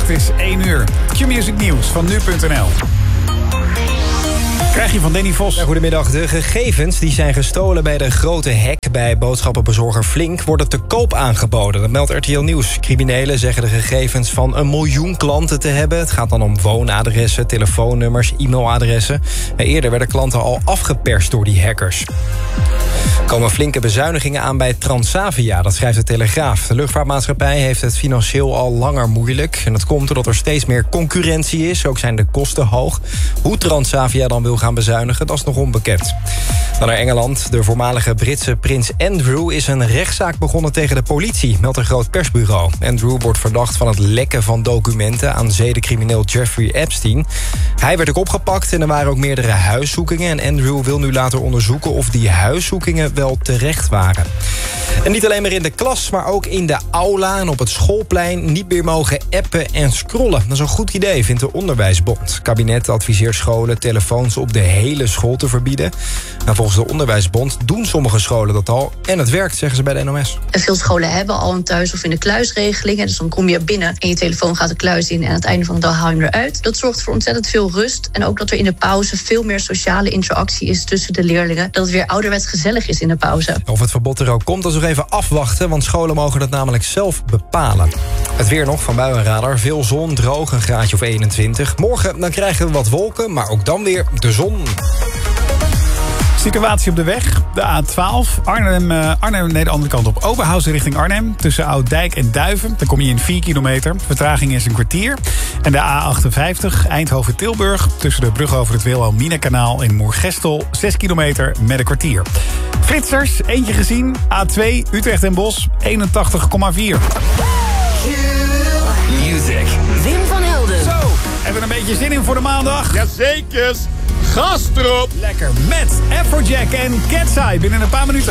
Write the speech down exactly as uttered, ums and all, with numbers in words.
Het is één uur. Q-Music Nieuws van nu punt n l. Krijg je van Danny Vos. Ja, goedemiddag. De gegevens die zijn gestolen bij de grote hack bij boodschappenbezorger Flink worden te koop aangeboden. Dat meldt R T L Nieuws. Criminelen zeggen de gegevens van een miljoen klanten te hebben. Het gaat dan om woonadressen, telefoonnummers, e-mailadressen. Eerder werden klanten al afgeperst door die hackers. Er komen flinke bezuinigingen aan bij Transavia, dat schrijft de Telegraaf. De luchtvaartmaatschappij heeft het financieel al langer moeilijk. En dat komt doordat er steeds meer concurrentie is. Ook zijn de kosten hoog. Hoe Transavia dan wil gaan bezuinigen, dat is nog onbekend. Dan naar Engeland. De voormalige Britse prins Andrew is een rechtszaak begonnen tegen de politie, meldt een groot persbureau. Andrew wordt verdacht van het lekken van documenten aan zedencrimineel Jeffrey Epstein. Hij werd ook opgepakt en er waren ook meerdere huiszoekingen. En Andrew wil nu later onderzoeken of die huiszoekingen wel terecht waren. En niet alleen maar in de klas, maar ook in de aula en op het schoolplein niet meer mogen appen en scrollen. Dat is een goed idee, vindt de Onderwijsbond. Het kabinet adviseert scholen telefoons op de hele school te verbieden. Nou, volgens de Onderwijsbond doen sommige scholen dat al. En het werkt, zeggen ze bij de N O S. En veel scholen hebben al een thuis- of in de kluisregeling. Dus dan kom je binnen en je telefoon gaat de kluis in en aan het einde van de dag haal je hem eruit. Dat zorgt voor ontzettend veel rust. En ook dat er in de pauze veel meer sociale interactie is tussen de leerlingen. Dat het weer ouderwets gezellig is in de pauze. Of het verbod er ook komt, dat is nog even afwachten, want scholen mogen dat namelijk zelf bepalen. Het weer nog van Buienradar. Veel zon, droog, een graadje of eenentwintig. Morgen dan krijgen we wat wolken, maar ook dan weer de zon. Situatie op de weg. De A twaalf. Arnhem, uh, Arnhem, nee, de andere kant op. Oberhausen richting Arnhem. Tussen Ouddijk en Duiven. Dan kom je in vier kilometer. Vertraging is een kwartier. En de A achtenvijftig. Eindhoven-Tilburg. Tussen de brug over het Wilhelmina-kanaal in Moergestel. zes kilometer met een kwartier. Flitsers. Eentje gezien. A twee. Utrecht en Bosch. eenentachtig komma vier. Music. Wim van Helden. Zo. Hebben we een beetje zin in voor de maandag? Jazekers. Gas erop. Lekker met Afrojack en Cat's Eye binnen een paar minuten.